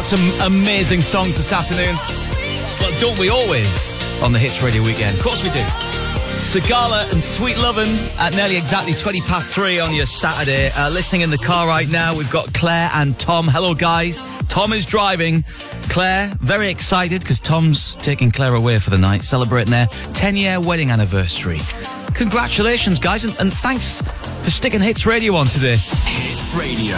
got some amazing songs this afternoon. Well, don't we always on the Hits Radio Weekend? Of course we do. Sigala and Sweet Lovin' at nearly exactly 3:20 on your Saturday. Listening in the car right now, we've got Claire and Tom. Hello, guys. Tom is driving. Claire, very excited because Tom's taking Claire away for the night, celebrating their 10-year wedding anniversary. Congratulations, guys, and thanks for sticking Hits Radio on today. Hits Radio.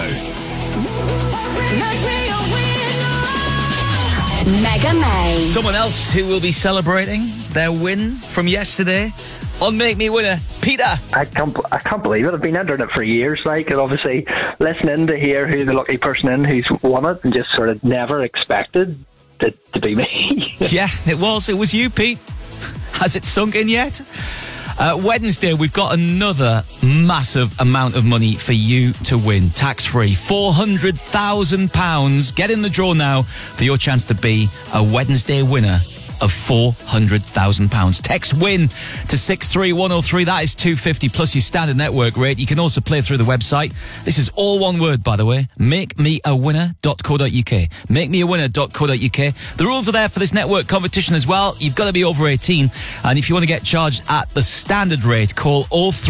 Mega May. Someone else who will be celebrating their win from yesterday on Make Me Winner, Peter. I can't believe it. I've been entering it for years, and obviously listening to hear who the lucky person in who's won it, and just sort of never expected it to be me. Yeah, it was you, Pete. Has it sunk in yet? Wednesday, we've got another massive amount of money for you to win, tax-free. £400,000. Get in the draw now for your chance to be a Wednesday winner of £400,000. Text WIN to 63103. That is $2.50 plus your standard network rate. You can also play through the website. This is all one word, by the way. MakeMeAWinner.co.uk. MakeMeAWinner.co.uk. The rules are there for this network competition as well. You've got to be over 18. And if you want to get charged at the standard rate, call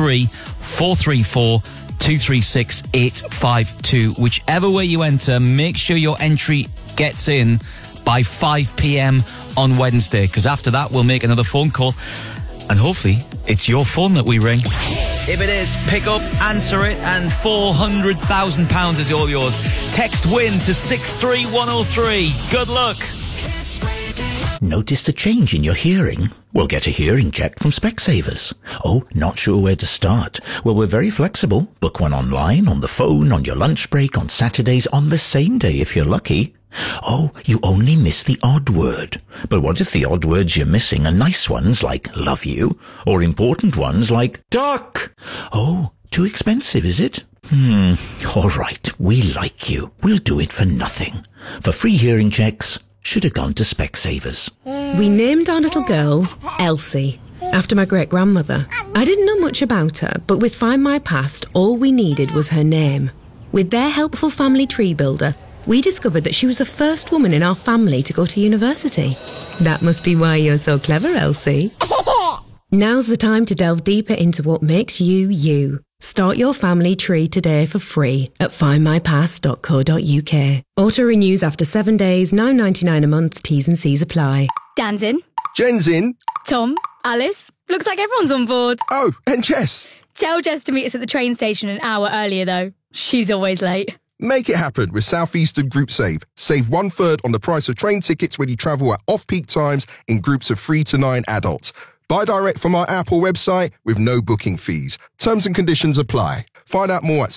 03434 236 852. Whichever way you enter, make sure your entry gets in by 5 p.m. on Wednesday, because after that we'll make another phone call and hopefully it's your phone that we ring. If it is, pick up, answer it, and £400,000 is all yours. Text WIN to 63103. Good luck. Noticed a change in your hearing? Well, get a hearing check from Specsavers. Oh, not sure where to start? Well, we're very flexible. Book one online, on the phone, on your lunch break, on Saturdays, on the same day if you're lucky. Oh, you only miss the odd word. But what if the odd words you're missing are nice ones like love you, or important ones like duck? Oh, too expensive, is it? All right, we like you. We'll do it for nothing. For free hearing checks, should have gone to Specsavers. We named our little girl Elsie, after my great-grandmother. I didn't know much about her, but with Find My Past, all we needed was her name. With their helpful family tree builder, we discovered that she was the first woman in our family to go to university. That must be why you're so clever, Elsie. Now's the time to delve deeper into what makes you, you. Start your family tree today for free at findmypast.co.uk. Auto renews after 7 days, £9.99 a month, T's and C's apply. Dan's in. Jen's in. Tom, Alice. Looks like everyone's on board. Oh, and Jess. Tell Jess to meet us at the train station an hour earlier, though. She's always late. Make it happen with South Eastern Group Save. Save 1/3 on the price of train tickets when you travel at off-peak times in groups of 3 to 9 adults. Buy direct from our app or website with no booking fees. Terms and conditions apply. Find out more at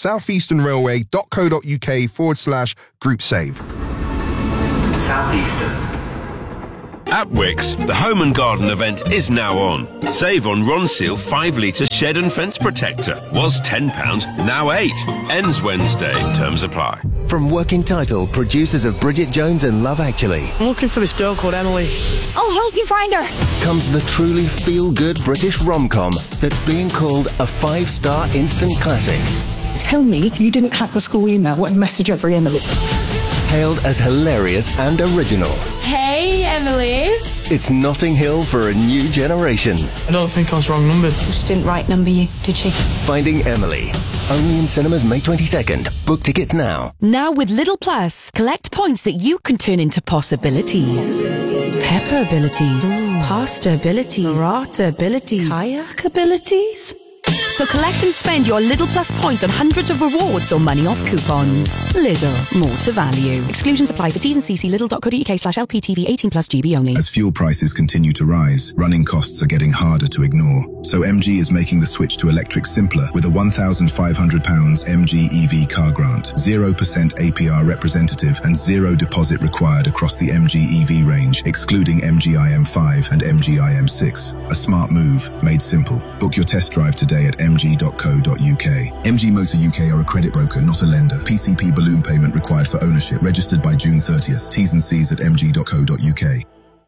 southeasternrailway.co.uk/group save. Southeastern. At Wickes, the Home and Garden event is now on. Save on Ronseal 5-litre shed and fence protector. Was £10, now £8. Ends Wednesday. Terms apply. From Working Title, producers of Bridget Jones and Love Actually. I'm looking for this girl called Emily. I'll help you find her. Comes the truly feel-good British rom-com that's being called a 5-star instant classic. Tell me you didn't hack the school email and message every Emily. Hailed as hilarious and original. Hey, Emily's. It's Notting Hill for a new generation. I don't think I was wrong numbered. She didn't right number you, did she? Finding Emily. Only in cinemas May 22nd. Book tickets now. Now with Lidl Plus, collect points that you can turn into possibilities. Pepper abilities, pasta abilities, burrata abilities, kayak abilities. So collect and spend your Lidl Plus points on hundreds of rewards or money off coupons. Lidl, more to value. Exclusions apply for T's and C's. Lidl.co.uk/LPTV 18+ GB only. As fuel prices continue to rise, running costs are getting harder to ignore. So MG is making the switch to electric simpler with a £1,500 MG EV car grant, 0% APR representative and 0 deposit required across the MG EV range, excluding MG IM5 and MG IM6. A smart move, made simple. Book your test drive today at mg.co.uk. MG Motor UK are a credit broker, not a lender. PCP balloon payment required for ownership. Registered by June 30th. T's and C's at mg.co.uk.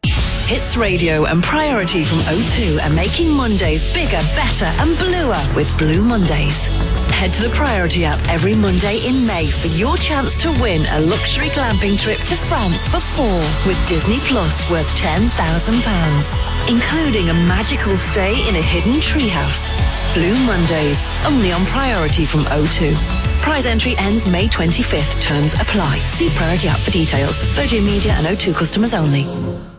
Hits Radio and Priority from O2 are making Mondays bigger, better and bluer with Blue Mondays. Head to the Priority app every Monday in May for your chance to win a luxury glamping trip to France for 4 with Disney Plus worth £10,000, including a magical stay in a hidden treehouse. Blue Mondays, only on Priority from O2. Prize entry ends May 25th. Terms apply. See Priority app for details. Virgin Media and O2 customers only.